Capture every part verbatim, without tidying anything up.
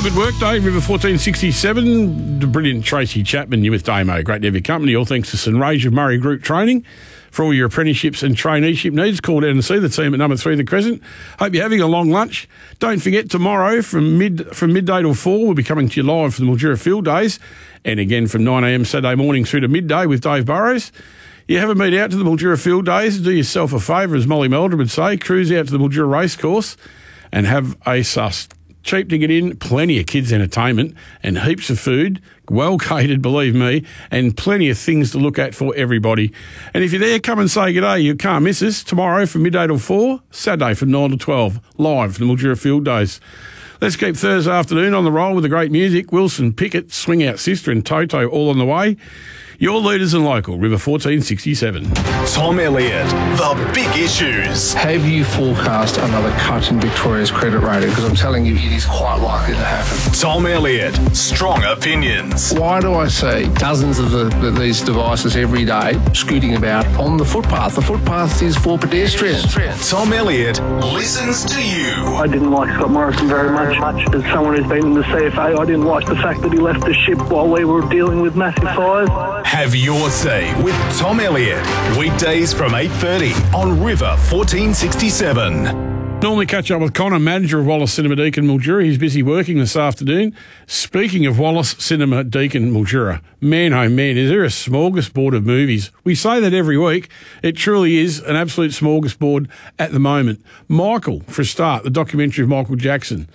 good work day, River fourteen sixty-seven. The brilliant Tracy Chapman, you with Damo. Great to have your company. All thanks to St Rage of Murray Group Training. For all your apprenticeships and traineeship needs, call down and see the team at number three, The Crescent. Hope you're having a long lunch. Don't forget, tomorrow from mid from midday till four, we'll be coming to you live for the Mildura Field Days. And again from nine a.m. Saturday morning through to midday with Dave Burrows. You haven't been out to the Mildura Field Days, do yourself a favour, as Molly Meldrum would say. Cruise out to the Mildura Racecourse and have a suss. Cheap to get in, plenty of kids' entertainment and heaps of food, well catered, believe me, and plenty of things to look at for everybody. And if you're there, come and say good day. You can't miss us tomorrow from midday till four, Saturday from nine to twelve, live from the Mildura Field Days. Let's keep Thursday afternoon on the roll with the great music. Wilson Pickett, Swing Out Sister and Toto all on the way. Your leaders and local, River fourteen sixty-seven. Tom Elliott, the big issues. Have you forecast another cut in Victoria's credit rating? Because I'm telling you, it is quite likely to happen. Tom Elliott, strong opinions. Why do I see dozens of the, the, these devices every day scooting about on the footpath? The footpath is for pedestrians. Tom Elliott listens to you. I didn't like Scott Morrison very much. much. As someone who's been in the C F A, I didn't like the fact that he left the ship while we were dealing with massive fires. Have your say with Tom Elliott. Weekdays from eight thirty on River fourteen sixty-seven. Normally catch up with Connor, manager of Wallace Cinema Deakin Mildura. He's busy working this afternoon. Speaking of Wallace Cinema Deakin Mildura, man, oh man, is there a smorgasbord of movies? We say that every week. It truly is an absolute smorgasbord at the moment. Michael, for a start, the documentary of Michael Jackson.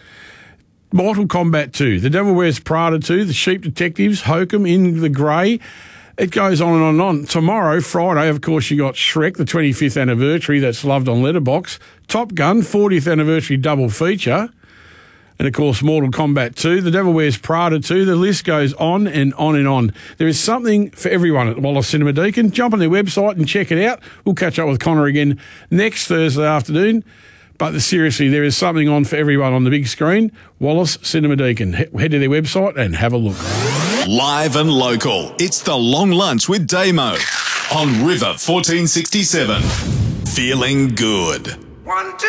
Mortal Kombat two, The Devil Wears Prada two, The Sheep Detectives, Hokum, In the Grey. It goes on and on and on. Tomorrow, Friday, of course, you got Shrek, the twenty-fifth anniversary, that's loved on Letterboxd. Top Gun, fortieth anniversary double feature. And, of course, Mortal Kombat two, The Devil Wears Prada two. The list goes on and on and on. There is something for everyone at Wallace Cinema Deakin. Jump on their website and check it out. We'll catch up with Connor again next Thursday afternoon. But seriously, there is something on for everyone on the big screen. Wallace Cinema Deakin. Head to their website and have a look. Live and local. It's the Long Lunch with Damo on River fourteen sixty-seven. Feeling good. One, two.